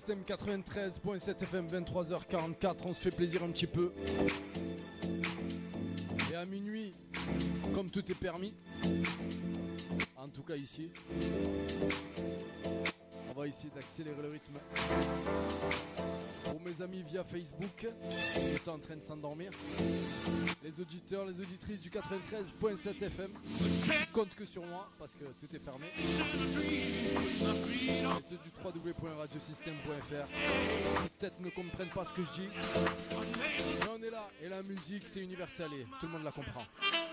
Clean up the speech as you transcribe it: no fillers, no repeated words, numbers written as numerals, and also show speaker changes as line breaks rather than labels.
System 93.7 FM, 23h44. On se fait plaisir un petit peu. Et à minuit, comme tout est permis, en tout cas ici, on va essayer d'accélérer le rythme. Pour mes amis via Facebook, ils sont en train de s'endormir. Les auditeurs, les auditrices du 93.7 FM comptent que sur moi parce que tout est fermé. Et ceux du www.radiosystem.fr peut-être ne comprennent pas ce que je dis. Mais on est là et la musique c'est universel et tout le monde la comprend.